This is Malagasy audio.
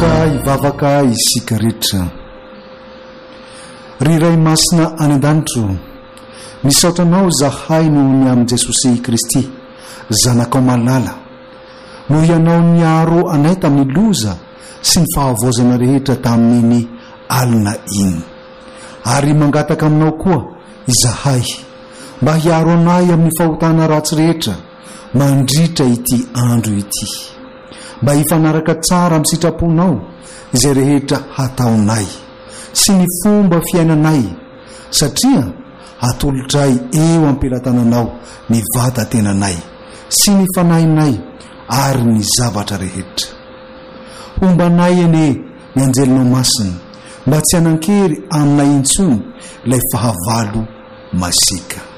Afaka ivavaka isika rehetra. Ry ray masina any an-danitro, misaotranao zahay noho ny amin'i Jesosy Kristy, zanakao malala, noho ianao niaro anay tamin'ny loza sy ny fahavozana rehetra tamin'ny alina iny. Ary mangataka aminao koa izahay mba hiaro anay amin'ny fahotana ratsy rehetra mandritra ity andro ity, mba hifanaraka tsara amin'ny sitraponao izay rehetra hataonay sy ny fomba fiainanay, satria hatolotray eo ampilatananao ny vatan-tenanay sy ny fanahinay ary ny zavatra rehetra. Hombanay ene ny anjelinao masina mba tsy hanan-kery aminay intsony ilay fahavalo masika.